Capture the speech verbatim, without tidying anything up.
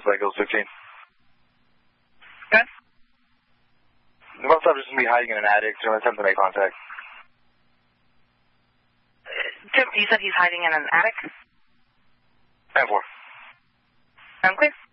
by Ghost fifteen. Good. The bus stop is going to be hiding in an attic, so I'm attempting to make contact. Tim, you said he's hiding in an attic? ten four. I'm clear.